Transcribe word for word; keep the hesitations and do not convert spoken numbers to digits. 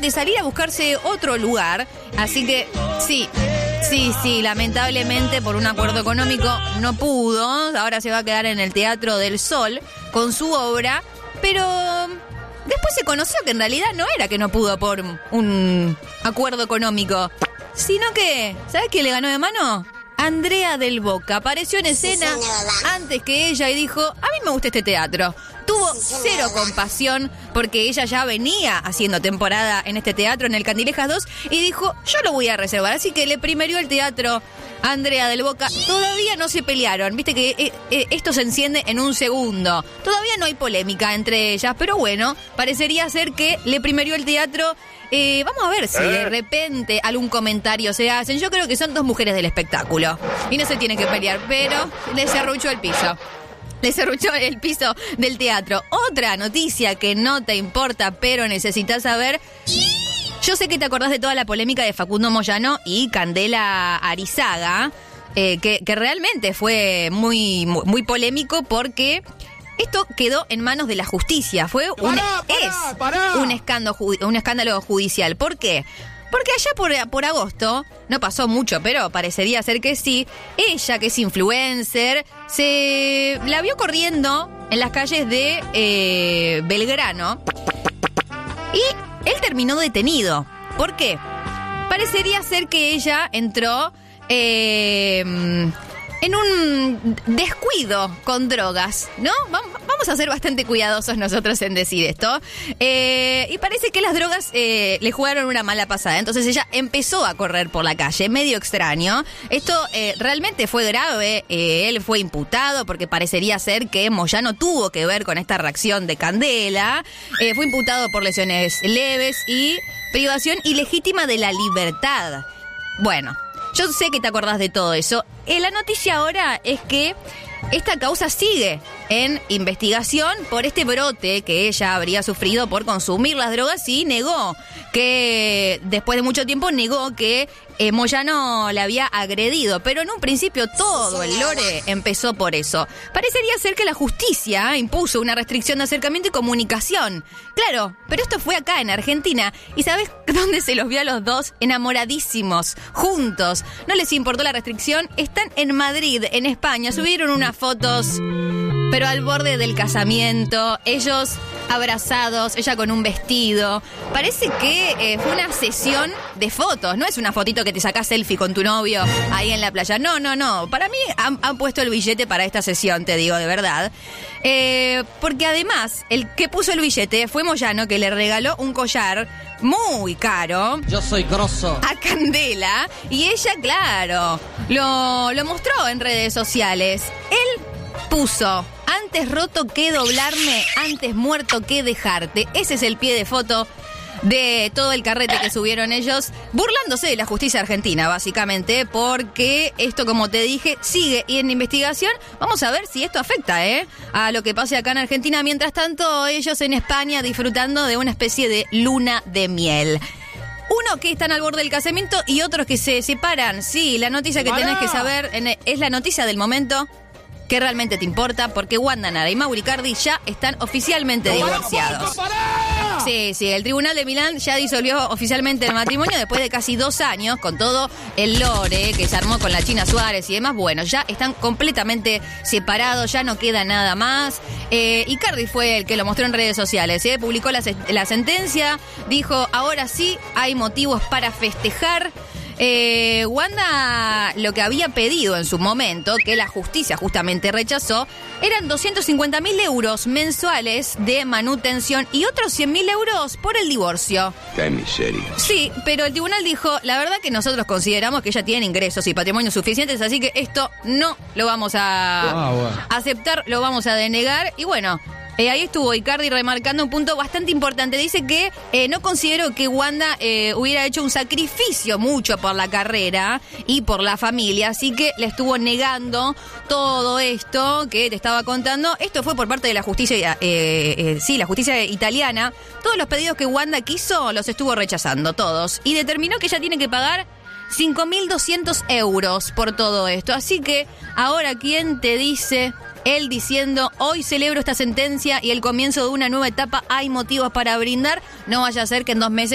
de salir a buscarse otro lugar. Así que sí, sí, sí, lamentablemente por un acuerdo económico no pudo. Ahora se va a quedar en el Teatro del Sol con su obra, pero después se conoció que en realidad no era que no pudo por un acuerdo económico, sino que, ¿sabes quién le ganó de mano? Andrea del Boca. Apareció en escena antes que ella y dijo, a mí me gusta este teatro. Tuvo cero compasión porque ella ya venía haciendo temporada en este teatro, en el Candilejas dos, y dijo, yo lo voy a reservar. Así que le primerió el teatro a Andrea del Boca. Todavía no se pelearon, viste que eh, eh, esto se enciende en un segundo. Todavía no hay polémica entre ellas, pero bueno, parecería ser que le primerió el teatro. Eh, vamos a ver si de repente algún comentario se hacen. Yo creo que son dos mujeres del espectáculo y no se tienen que pelear, pero les serruchó el piso. Les serruchó el piso del teatro. Otra noticia que no te importa, pero necesitas saber. Yo sé que te acordás de toda la polémica de Facundo Moyano y Candela Arizaga, eh, que, que realmente fue muy, muy, muy polémico porque esto quedó en manos de la justicia. Fue un, pará, pará, es pará. Un, escándalo, un escándalo judicial. ¿Por qué? Porque allá por, por agosto, no pasó mucho, pero parecería ser que sí, ella, que es influencer, se la vio corriendo en las calles de eh, Belgrano y él terminó detenido. ¿Por qué? Parecería ser que ella entró eh, en un descuido con drogas, ¿no? Vamos a ser bastante cuidadosos nosotros en decir esto. Eh, y parece que las drogas eh, le jugaron una mala pasada. Entonces ella empezó a correr por la calle, medio extraño. Esto eh, realmente fue grave. Eh, él fue imputado porque parecería ser que Moyano tuvo que ver con esta reacción de Candela. Eh, fue imputado por lesiones leves y privación ilegítima de la libertad. Bueno, yo sé que te acordás de todo eso. Eh, la noticia ahora es que esta causa sigue en investigación por este brote que ella habría sufrido por consumir las drogas y negó que, después de mucho tiempo, negó que eh, Moyano la había agredido. Pero en un principio todo el lore empezó por eso. Parecería ser que la justicia impuso una restricción de acercamiento y comunicación. Claro, pero esto fue acá en Argentina. ¿Y sabes dónde se los vio a los dos? Enamoradísimos, juntos. No les importó la restricción. Están en Madrid, en España. Subieron unas fotos, pero al borde del casamiento, ellos abrazados, ella con un vestido. Parece que eh, fue una sesión de fotos, no es una fotito que te sacás selfie con tu novio ahí en la playa. No, no, no. Para mí han, han puesto el billete para esta sesión, te digo, de verdad. Eh, porque además, el que puso el billete fue Moyano, que le regaló un collar muy caro. Yo soy grosso. A Candela. Y ella, claro, lo, lo mostró en redes sociales. Él puso, antes roto que doblarme, antes muerto que dejarte. Ese es el pie de foto de todo el carrete que subieron ellos, burlándose de la justicia argentina, básicamente, porque esto, como te dije, sigue y en investigación. Vamos a ver si esto afecta ¿eh? a lo que pase acá en Argentina. Mientras tanto, ellos en España disfrutando de una especie de luna de miel. Uno que están al borde del casamiento y otros que se separan. Sí, la noticia que tenés que saber es la noticia del momento que realmente te importa, porque Wanda Nara y Mauro Icardi ya están oficialmente divorciados. Sí, sí, el Tribunal de Milán ya disolvió oficialmente el matrimonio después de casi dos años, con todo el lore que se armó con la China Suárez y demás. Bueno, ya están completamente separados, ya no queda nada más. Eh, Icardi fue el que lo mostró en redes sociales, ¿eh? Publicó la, la sentencia, dijo, ahora sí hay motivos para festejar. Eh, Wanda lo que había pedido en su momento, que la justicia justamente rechazó, eran doscientos cincuenta mil euros mensuales de manutención y otros cien mil euros por el divorcio. ¡Qué miseria! Sí, pero el tribunal dijo, la verdad que nosotros consideramos que ella tiene ingresos y patrimonio suficientes, así que esto no lo vamos a ah, bueno. aceptar, lo vamos a denegar. Y bueno, Eh, ahí estuvo Icardi remarcando un punto bastante importante. Dice que eh, no considero que Wanda eh, hubiera hecho un sacrificio mucho por la carrera y por la familia, así que le estuvo negando todo esto que te estaba contando. Esto fue por parte de la justicia, eh, eh, sí, la justicia italiana. Todos los pedidos que Wanda quiso los estuvo rechazando, todos. Y determinó que ella tiene que pagar cinco mil doscientos euros por todo esto. Así que ahora, ¿quién te dice? Él diciendo, hoy celebro esta sentencia y el comienzo de una nueva etapa, hay motivos para brindar. No vaya a ser que en dos meses